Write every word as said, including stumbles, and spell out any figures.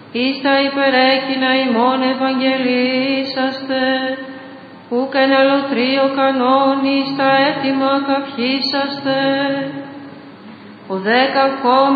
εις τα υπερέκεινα ημών ευαγγελίσαστε, ουκ εν αλωτρίο κανόνι στα έτοιμα καυχήσαστε. Ο δε καυχόμενος